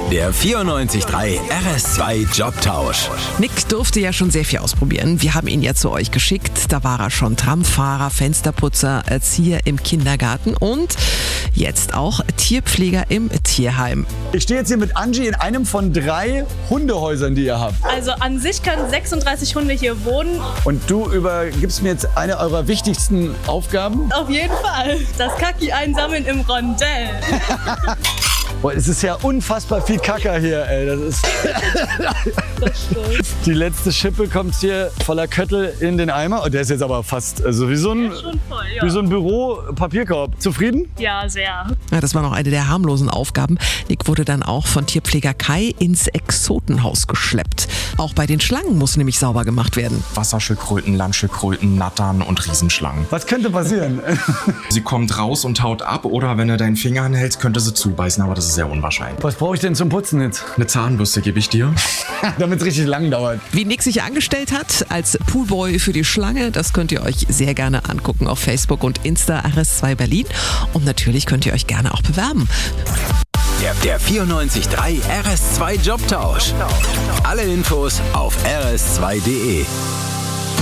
Der 94.3 RS2 Jobtausch. Nick durfte ja schon sehr viel ausprobieren. Wir haben ihn ja zu euch geschickt. Da war er schon Tramfahrer, Fensterputzer, Erzieher im Kindergarten und jetzt auch Tierpfleger im Tierheim. Ich stehe jetzt hier mit Angie in einem von 3 Hundehäusern, die ihr habt. Also an sich können 36 Hunde hier wohnen. Und du übergibst mir jetzt eine eurer wichtigsten Aufgaben? Auf jeden Fall. Das Kacki einsammeln im Rondell. Boah, es ist ja unfassbar viel Kacker hier, ey. Das stimmt. Die letzte Schippe kommt hier voller Köttel in den Eimer. Und der ist jetzt aber fast wie so ein, Schon voll, ja. wie so ein Büro-Papierkorb. Zufrieden? Ja, sehr. Ja, das war noch eine der harmlosen Aufgaben. Nick wurde dann auch von Tierpfleger Kai ins Exotenhaus geschleppt. Auch bei den Schlangen muss nämlich sauber gemacht werden. Wasserschildkröten, Landschildkröten, Nattern und Riesenschlangen. Was könnte passieren? Sie kommt raus und haut ab oder wenn du deinen Finger anhältst, könnte sie zubeißen, aber das ist sehr unwahrscheinlich. Was brauche ich denn zum Putzen jetzt? Eine Zahnbürste gebe ich dir. Damit es richtig lang dauert. Wie Nick sich angestellt hat als Poolboy für die Schlange, das könnt ihr euch sehr gerne angucken auf Facebook und Insta RS2 Berlin. Und natürlich könnt ihr euch gerne auch bewerben. Der 94.3 RS2 Jobtausch. Alle Infos auf rs2.de.